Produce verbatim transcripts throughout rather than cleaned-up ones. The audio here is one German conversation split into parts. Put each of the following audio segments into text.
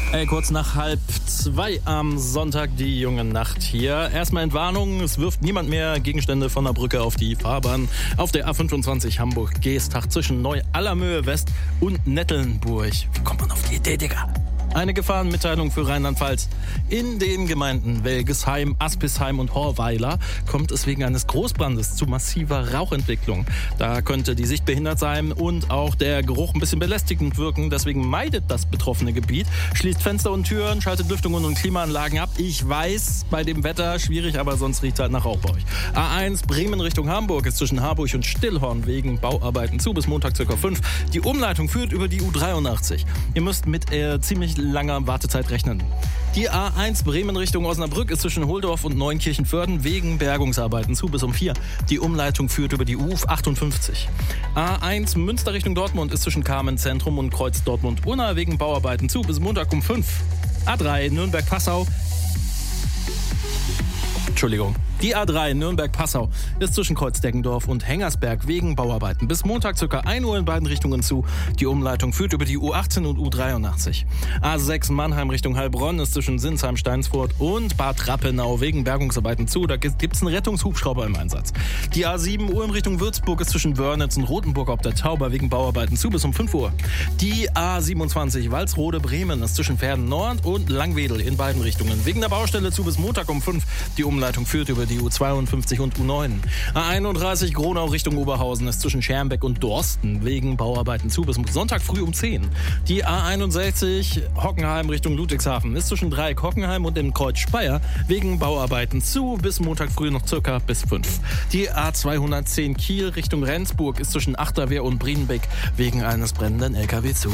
Ey, kurz nach halb zwei am Sonntag die junge Nacht hier. Erstmal Entwarnung, es wirft niemand mehr Gegenstände von der Brücke auf die Fahrbahn. Auf der A fünfundzwanzig Hamburg-Geestach zwischen Neu-Allermöhe West und Nettelnburg. Wie kommt man auf die Idee, Digga? Eine Gefahrenmitteilung für Rheinland-Pfalz. In den Gemeinden Welgesheim, Aspisheim und Horweiler kommt es wegen eines Großbrandes zu massiver Rauchentwicklung. Da könnte die Sicht behindert sein und auch der Geruch ein bisschen belästigend wirken. Deswegen meidet das betroffene Gebiet, schließt Fenster und Türen, schaltet Lüftungen und Klimaanlagen ab. Ich weiß, bei dem Wetter schwierig, aber sonst riecht es halt nach Rauch bei euch. A eins Bremen Richtung Hamburg ist zwischen Harburg und Stillhorn wegen Bauarbeiten zu bis Montag ca. fünf. Die Umleitung führt über die U dreiundachtzig. Ihr müsst mit äh, ziemlich langer Wartezeit rechnen. Die A eins Bremen Richtung Osnabrück ist zwischen Holdorf und Neunkirchen-Vörden wegen Bergungsarbeiten zu bis um vier. Die Umleitung führt über die U achtundfünfzig. A eins Münster Richtung Dortmund ist zwischen Carmen Zentrum und Kreuz Dortmund-Unna wegen Bauarbeiten zu bis Montag um fünf. A drei Nürnberg-Passau. Entschuldigung. Die A drei Nürnberg-Passau ist zwischen Kreuzdeggendorf und Hengersberg wegen Bauarbeiten bis Montag ca. ein Uhr in beiden Richtungen zu. Die Umleitung führt über die U achtzehn und U dreiundachtzig. A sechs Mannheim Richtung Heilbronn ist zwischen Sinsheim, Steinsfurt und Bad Rappenau wegen Bergungsarbeiten zu. Da gibt es einen Rettungshubschrauber im Einsatz. Die A sieben Ulm Richtung Würzburg ist zwischen Wörnitz und Rothenburg ob der Tauber wegen Bauarbeiten zu bis um fünf Uhr. Die A siebenundzwanzig Walsrode-Bremen ist zwischen Verden Nord und Langwedel in beiden Richtungen wegen der Baustelle zu bis Montag um fünf. Die Umleitung führt über die U zweiundfünfzig und U neun. A einunddreißig Gronau Richtung Oberhausen ist zwischen Schermbeck und Dorsten wegen Bauarbeiten zu bis Sonntag früh um zehn. Die A einundsechzig Hockenheim Richtung Ludwigshafen ist zwischen Dreieck Hockenheim und dem Kreuz Speyer wegen Bauarbeiten zu bis Montag früh noch circa bis fünf. Die A zweihundertzehn Kiel Richtung Rendsburg ist zwischen Achterwehr und Brienbeck wegen eines brennenden L K W zu.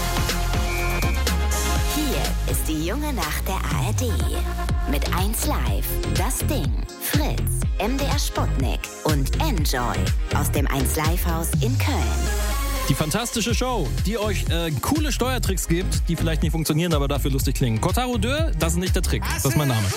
Hier ist die junge Nacht der A R D. Mit eins Live, Das Ding, Fritz, M D R Sputnik und Enjoy aus dem eins Live Haus in Köln. Die fantastische Show, die euch äh, coole Steuertricks gibt, die vielleicht nicht funktionieren, aber dafür lustig klingen. Cotaro deux, das ist nicht der Trick, das ist mein Name.